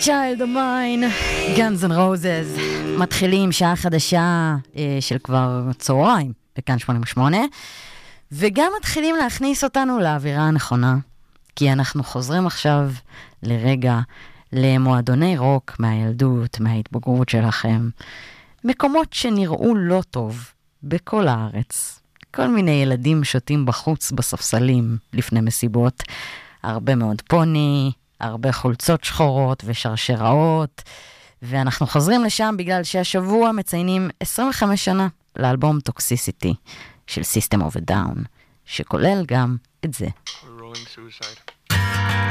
Child of Mine, Guns N' Roses, מתחילים שעה חדשה של כבר צהריים בכאן 88, וגם מתחילים להכניס אותנו לאווירה הנכונה, כי אנחנו חוזרים עכשיו לרגע למועדוני רוק מהילדות, מההתבגרות שלכם, מקומות שנראו לא טוב בכל הארץ, כל מיני ילדים שותים בחוץ בספסלים לפני מסיבות, הרבה מאוד פוני, הרבה חולצות שחורות ושרשראות, ואנחנו חוזרים לשם בגלל שהשבוע מציינים 25 שנה לאלבום טוקסיסיטי של System of a Down, שכולל גם את זה. Rolling Suicide.